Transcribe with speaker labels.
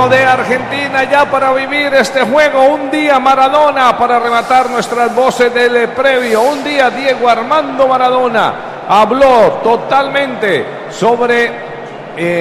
Speaker 1: estadio de Argentina ya para vivir este juego. Un día Maradona para rematar nuestras voces del previo. Un día Diego Armando Maradona habló totalmente sobre